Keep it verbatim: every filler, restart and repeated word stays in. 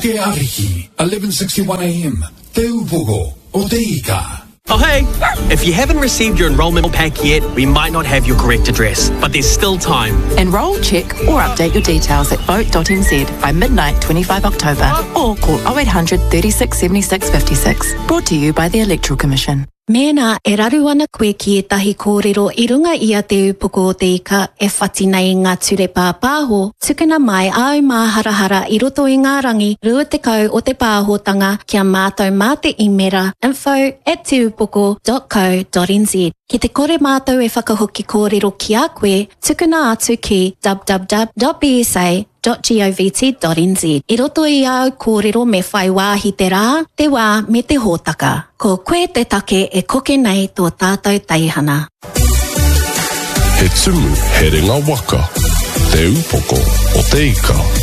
Puke Ariki, eleven sixty-one A M. Te Upogo o Te Ika. Oh hey! If you haven't received your enrolment pack yet, we might not have your correct address, but there's still time. Enrol, check or update your details at vote dot n z by midnight twenty-fifth October or call oh eight hundred, thirty-six, seventy-six, fifty-six. Brought to you by the Electoral Commission. Mena, e raru ana koe ki e tahi kōrero i runga ia te upoko o te ika e whati nei ngā ture pāpāho. Tukuna mai au mā harahara i roto i ngā rangi rua te kau o te pāhotanga kia mātou mā te imera info at teupoko dot co dot n z. Ki te kore mātou e whakahoki kōrero ki a koe, tukuna atu ki w w w dot b s a dot govt dot n z. I roto i au kōrero me whai wāhi te rā, te wā me te hōtaka. Ko koe te take e koke nei tō tātou teihana. He tumu he ringa waka, te upoko o te ika.